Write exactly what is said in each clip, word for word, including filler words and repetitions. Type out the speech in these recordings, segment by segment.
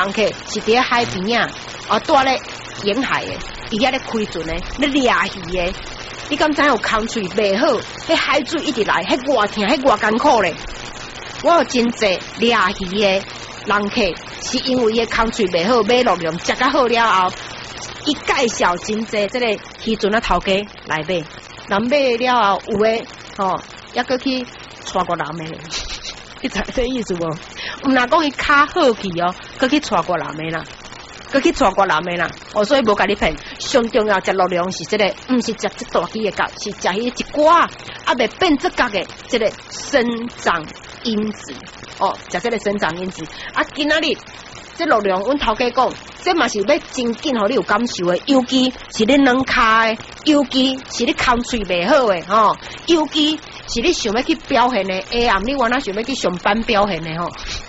人客是伫海边啊，啊住咧沿海的，伊遐咧开船的，咧掠鱼的。你敢知有空喙袂好？迄海水一直来，迄偌疼，迄偌艰苦咧。我有真济掠鱼的人客，是因为伊空喙袂好，买陆龙食较好了后，伊介绍真济即个渔船啊头家来买，人买了后有诶吼，抑搁去娶过人诶，你知这意思无？毋若讲伊较好去哦，搁去娶过人诶啦。佮去娶过人诶啦，哦，所以无甲你骗。上重要食陆龙是即、这个，毋是食即大支诶角，是食迄一寡啊未变质角诶即个生长因子。哦，食即个生长因子。啊，今仔日即陆龙，阮头家讲，这嘛是要真紧，互你有感受诶。尤其是你软骹诶，尤其是你空喙袂好诶，吼、哦，尤其是你想要去表现诶，下暗你原来想要去上班表现诶吼。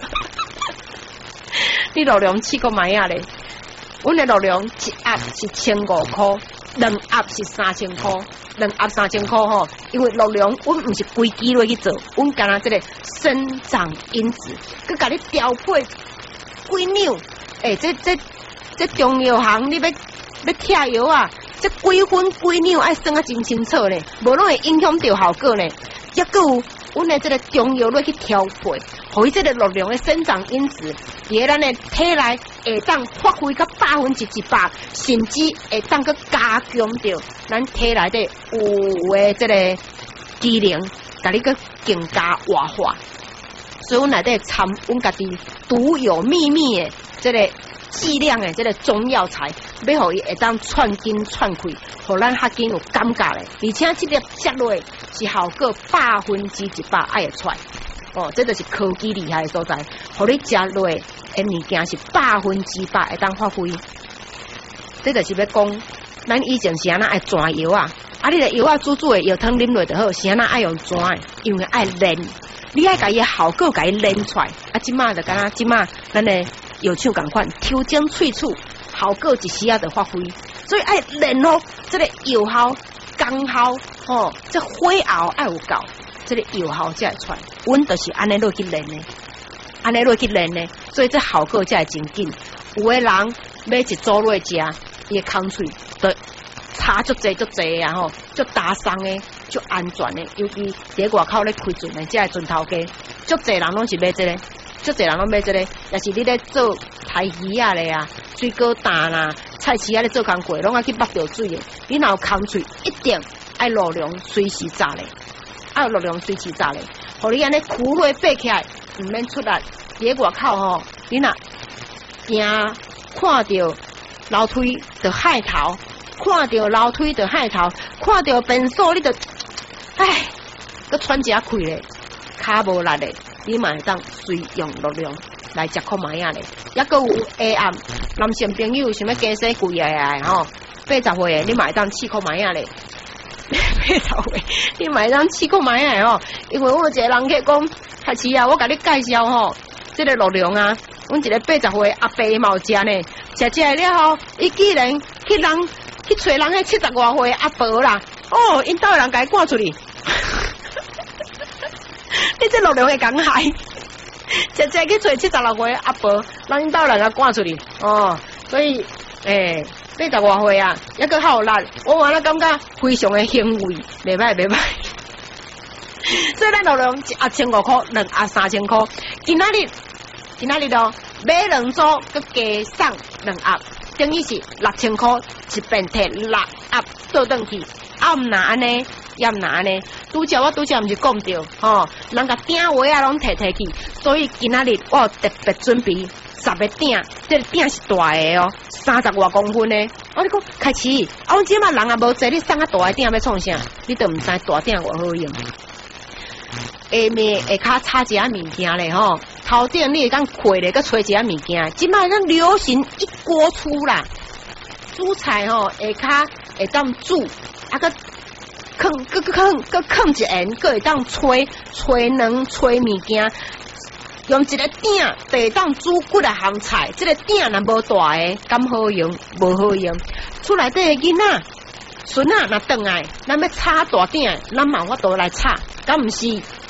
你陆龙试过买啊咧？阮的陆龙一盒是千五块，两盒是三千块，两盒三千块吼。因为陆龙，阮毋是规支落去做，阮干那这个生长因子，佮甲你调配几两，诶、欸，这这这中药行你要要拆药啊，这几分几两爱算啊真清楚咧，无拢会影响到效果咧。抑搁有阮的这个中药落去调配，互伊这个陆龙的生长因子，伫咱的体内会当发挥到百分之一百，甚至会当去加强到咱体内的有诶这个机能，甲你个更加活化。所以阮内底掺阮家己独有秘密的这个剂量的这个中药材，要互伊会当串筋串开，互咱较紧有感觉咧。而且这粒食落是效果百分之一百爱会出来。哦，这就是科技厉害的所在，互你食落诶物件是百分之百会当发挥。这就是要讲，咱以前是安那爱转药啊，啊，你个药啊煮煮诶药汤啉落就好，是安那爱用转诶，因为爱炼，你爱甲伊效果甲伊炼出来。啊，即马就敢若即马咱诶药厂共款，抽精萃取，效果一时啊就发挥，所以爱炼哦，这个药效、功效，吼、哦，这火候爱有够。这个药效才会出来，阮就是安尼落去练的，安尼落去练的，所以这效果才会真紧。有的人买一组落食，伊的空喙都差足济足济啊吼，足打伤的，足安全的。尤其伫外口咧开船的，这个船头家，足济人拢是买这个，足济人拢买这个。也是你咧做台鱼啊咧啊，水果蛋啦、菜市啊咧做工过，拢爱去捌着水的。你若有空喙，一定爱陆龙随时炸咧。爱陆龙随时炸咧，互你安尼苦血爬起来，毋免出力。伫外口吼，你若行看到楼梯就海头，看到楼梯就海头，看到便所你就，唉，佮喘一下气咧，骹无力咧，你嘛会当随用陆龙来食看卖啊咧。抑搁有下暗男性朋友想要加洗贵诶吼，八十岁诶，你嘛会当试看卖啊咧。八十岁，你买当试看卖啊吼，因为我有一个人客讲，下次啊，我甲你介绍吼，这个陆龙啊，阮一个八十岁阿伯嘛有食呢，食食了后，伊竟然去人去找人迄七十外岁阿伯啦，哦，因兜人甲伊赶出去，你这陆龙会讲害，食食去找七十六岁阿伯，让因兜人甲赶出去，哦，所以诶。欸八十外岁啊，抑个好力，我原来感觉非常的欣慰，袂歹袂歹。所以咱陆龙一盒千五块，两盒三千块。今仔日，今仔日咯，买两组，佮加送两盒，等于是六千块，一遍摕六盒倒转去。啊，毋若安尼，也毋若安尼。拄则我拄则毋是讲着，吼，人甲鼎位啊拢摕摕去，所以今仔日我有特别准备。十个鼎，这个鼎是大个哦，三十外公分的。我你讲开始，啊，阮即马人也无济，你送啊大个鼎要创啥？你都毋知大鼎偌好用。下面下骹插一下物件咧吼，头顶你会当开咧，佮吹一下物件。即马咱流行一锅出啦，煮菜吼下骹会当煮，啊个放，佮佮放，佮放一盐，佮会当吹吹卵吹物件。用一个鼎，地当煮几啊项菜，这个鼎若无大个，敢好用？无好用。厝内底个囡仔、孙仔若转来，咱要炒大鼎，咱嘛法度来炒，敢毋是？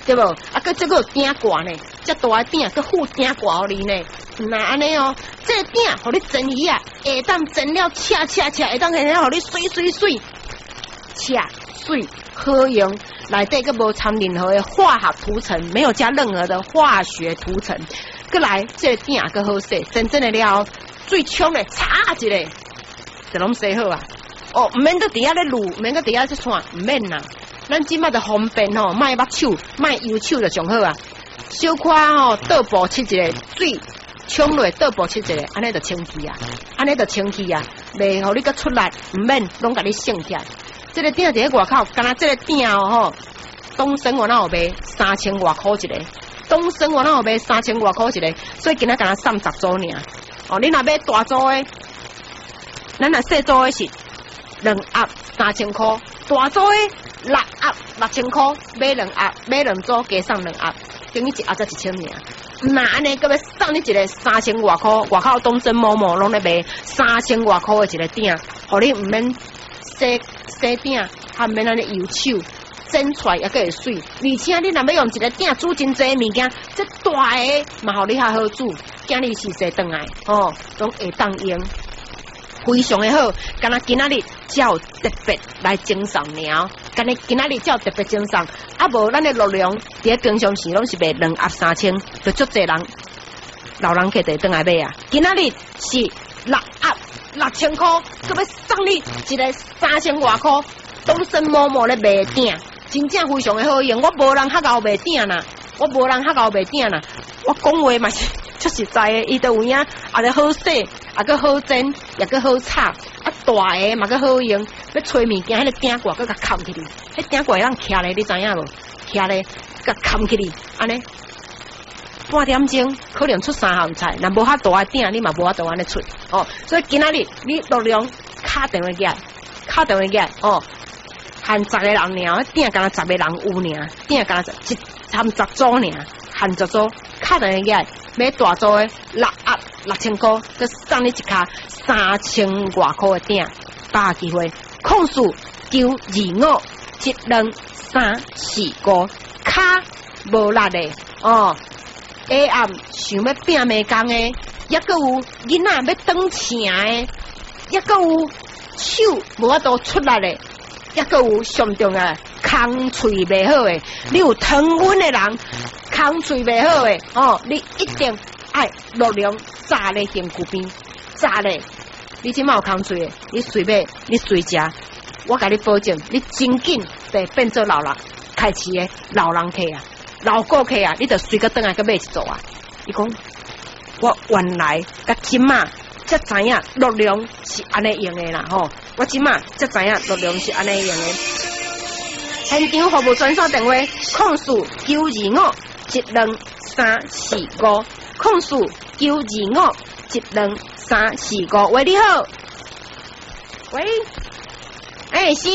对不？啊，个这个顶挂呢，这大顶个附顶挂互你呢。那安尼哦，这顶互你蒸鱼啊，下当蒸了恰恰恰，下当下当互你水水水，恰水好用。内底个无掺任何的化学涂层，没有加任何的化学涂层。过来，这个顶个好洗，真正的了，最冲的擦一个，就拢洗好啊。哦，唔免搁底下咧卤，唔免搁底下咧涮，唔免啦。咱即马就方便吼，卖目手，卖油手就上好啊。小可吼倒步切一个水，冲落倒步切一个，安尼就清气啊，安尼就清气啊，袂互你搁出力，唔免拢甲你省起来。这个顶伫咧外口，敢若这个顶哦吼，东升我那有卖三千外箍一个，东升我那有卖三千外箍一个，所以今仔敢若送十组尔。哦，你若买大组的，咱若细组的是两盒三千箍，大组的六盒六千箍，买两盒买两组加送两盒，等于一盒才一千尔。那安尼搁要送你一个三千外箍，外口东升某某拢咧卖三千外箍的一个顶，互你唔免洗。洗顶还免安尼油手蒸出来也个会水，而且你若要用一个鼎煮真济物件，这大个嘛互你较好煮，今日是洗转来哦，拢会当用，非常的好。敢若今仔日才有特别来赠送了，敢若今仔日才有特别赠送，啊无咱的陆量伫咧平常时拢是卖两盒三千，就足济人老人客就转来买啊。今仔日是六盒。六千块，佮要送你一个三千外块，东升某某咧卖鼎，真正非常的好用。我无人较贤卖鼎啦，我无人较贤卖鼎啦。我讲话嘛是出实在的，伊都有影，也咧好洗，也佮好蒸，也佮好炒，啊大个嘛佮好用。要吹物件，迄个鼎挂佮甲冚起去，迄鼎挂会当徛咧，你知影无？徛咧，甲冚起去，安尼。半点钟可能出三项菜，若无遐大个鼎，你嘛无法度安尼出哦。所以今仔日你陆量敲电话起来，敲电话起来哦，限十个人尔，鼎敢若十个人有尔，鼎敢若一含十组尔，含十组，敲电话起来，买大组的六盒六千块，佮送你一卡三千外块的鼎，把握机会，控诉九二五一两三四五，卡无力的哦。下暗想要拼美工的，也佮有囡仔要当请的，也佮有手无法度出来的，也佮有上重要的空喙袂好的。你有糖温的人，空喙袂好的哦，你一定爱陆量炸咧身躯边，炸咧。你即马有空喙的，你随便你随食，我甲你保证，你真紧会变做老人开市的老人客啊！老顾客啊，你就随个转来个买一组啊！伊讲我原来甲今嘛才知影陆量是安尼用的啦吼，我今嘛才知影陆量是安尼用的。现场服务专线电话：控诉九二五一两三四五，控诉九二五一两三四五。喂，你好，喂，哎、欸、是。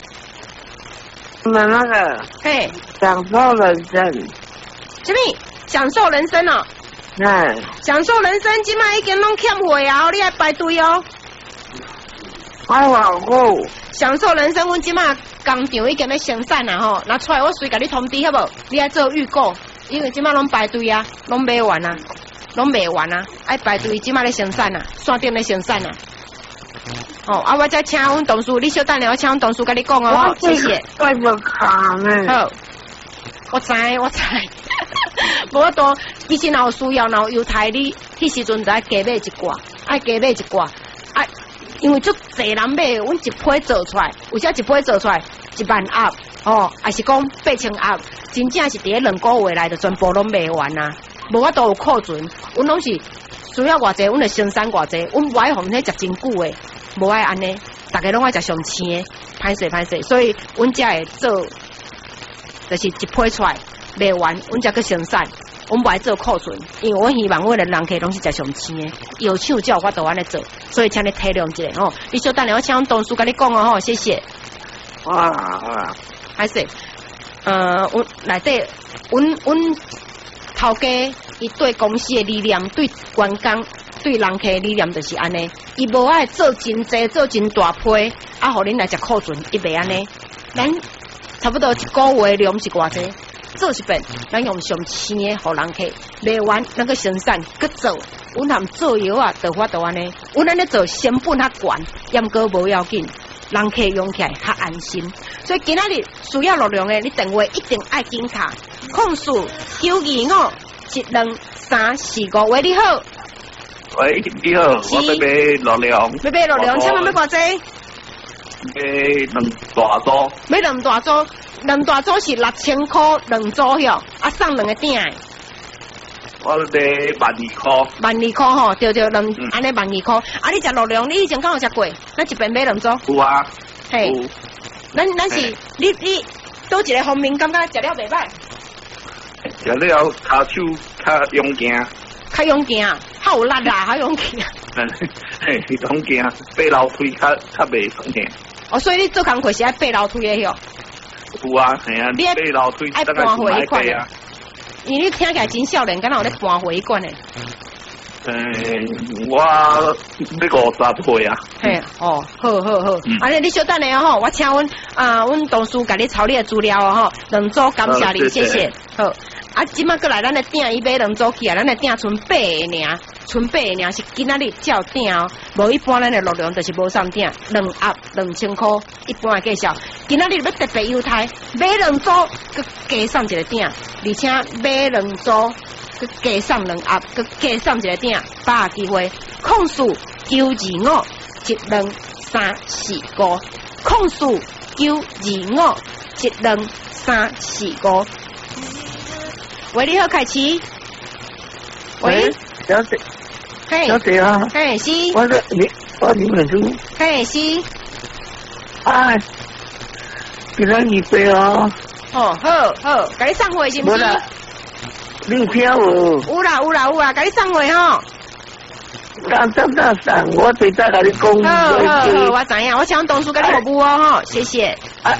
那那个， 嘿， 享受人生， 什么？享受人生哦？ 哎， 享受人生，今麦已经拢欠货啊，你爱排队哦。 快往后， 享受人生，阮今麦工厂已经咧生产啦吼，拿出来我随甲你通知好无？你爱做预购，因为今麦拢排队啊，拢卖完啊，拢卖完啊，爱排队，今麦咧生产啊，线顶咧生产啊。哦，啊，我再请阮同事，你稍等下，我请阮同事甲你讲哦，谢谢。 对不卡呢？ 好，我知我知，无多，其实若有需要，若有犹太你迄时阵就爱加买一挂，爱加买一挂，啊，因为足侪人买，阮一批做出来，有啥一批做出来一万盒，哦，还是讲八千盒，真正是伫咧两个月内就全部拢卖完啊，无法度有库存，阮拢是需要偌济，阮就生产偌济，阮无爱互迄食真久诶。无爱安尼，大家拢爱食上青的，歹势歹势，所以阮才会做，就是一批出来卖完，阮才去生产，阮无爱做库存，因为我希望我的人客拢是食上青的，有抢才有法度安尼做，所以请你体谅一下吼。你稍等下，我请阮同事甲你讲哦吼，谢谢。 哇哇， 歹势，呃，阮内底，阮阮头家伊对公司的理念，对员工。对人客理念就是安尼，伊无爱做真济，做真大批，啊，互恁来食库存，伊袂安尼。咱差不多一个月量是偌济？ 做一遍，咱用上青的互人客，卖完那个生产搁做，阮含做药啊，就法度安尼，阮安尼做成本较悬，抑过无要紧，人客用起来较安心。所以今仔日需要热量的，你电话一定爱紧卡，控诉九二五一两三四五，喂，你好。 喂，你好，我要买热量。 要买热量，请问要偌济？ 买两大组。 买两大组，两大组是六千块两组哟，啊送两个鼎的。 我要买万二块。 万二块吼，对对，两安尼万二块。啊，你食热量，你以前敢有食过？咱一边买两组。 有啊。 嘿， 有。 咱咱是你你倒一个方面感觉食了袂歹？ 食了骹手较勇行。 较勇行，较有力啦，较勇行。 嘿，勇行，爬楼梯较较袂爽行。 哦，所以你做工课是爱爬楼梯的哟。 有啊，系啊，你爬楼梯爱搬回一款啊。因为你听起来真少年，敢若有咧搬回一罐的。 诶，我要五十岁啊。 嘿，哦，好好好，安尼、嗯、你稍等下吼，我请阮啊，阮同事甲你抄你的资料哦吼，两组感谢你，谢谢。好，啊，即马过来，咱的鼎伊买两组起来，咱的鼎剩八个尔，剩八个尔是今仔日照鼎哦，无一般咱的热量就是无上鼎，两盒两千块，一般的计销。今仔日要特别优待，买两组，佮加送一个鼎，而且买两组。佮加送两盒，佮加送一个鼎，把握机会。控诉九二五一两三四五，控诉九二五一两三四五。喂，你好，凯奇。喂， 小姐。 嘿， 小姐啊。 嘿，是。 我是你，我你们住。 嘿，是。 哎，今仔日飞哦。 哦，好好，甲你送回是毋是？ 你有听无？ 有啦有啦有啦，甲你送回吼。 当当当送，我最早甲你讲。 好好好，我知影，我请同事甲你服务哦吼，谢谢。啊，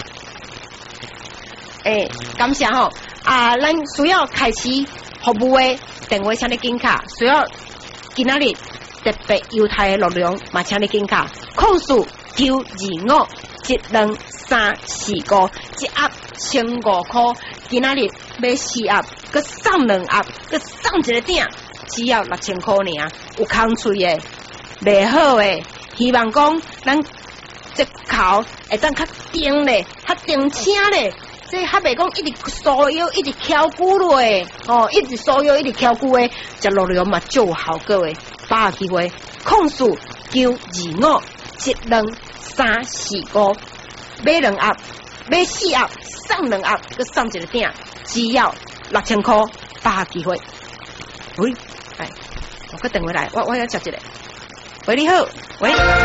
诶，感谢吼。啊，咱需要开始服务的电话，请你紧卡。需要今仔日特别优待的热量，嘛请你紧卡。控诉九二五一两三四五，一盒千五块。今仔日买四盒，佮送两盒，佮送一个鼎，只要六千块尔，有空脆的，袂好的。希望讲咱这口会当较定咧，较定请咧，这较袂讲一直酥腰，一直翘久落的，哦，一直酥腰，一直翘久的，食热量嘛就有效果的。把握机会，控诉九二五一两三四五，买两盒，买四盒。送两盒，佮送一个鼎，只要六千块，把握机会。喂，哎，我个电话来，我我要接一个。喂，你好，喂。